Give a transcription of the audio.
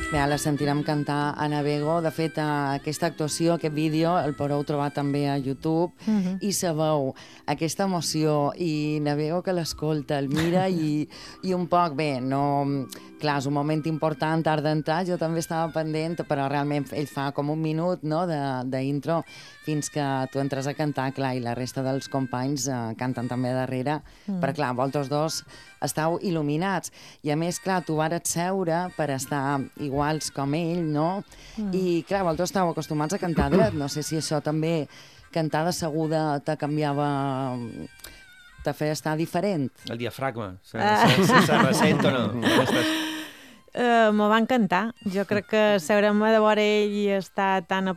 Bé, la sentirem cantar a Navego. De fet, aquesta actuació, aquest vídeo, el podeu trobar també a YouTube i sabeu aquesta emoció i Navego que l'escolta, el mira i un poc, bé, no... Clar, és un moment important, art d'entrar, jo també estava pendent, però realment ell fa com un minut, no?, d'intro fins que tu entres a cantar, clar, i la resta dels companys canten també darrere, però clar, vosaltres dos estàu il·luminats. I a més, clar, tu vares seure per estar iguals com ell, no? I clar, vosaltres estàu acostumats a cantar dret, no sé si això també, cantar d'asseguda te canviava... te feia estar diferent. El diafragma, se ressent o no? M'ho va encantar. Jo crec que seure-me de vora ell i estar tan a